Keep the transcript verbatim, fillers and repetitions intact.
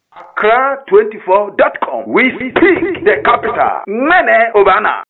Accra twenty-four dot com. We speak the capital. Mene Obana.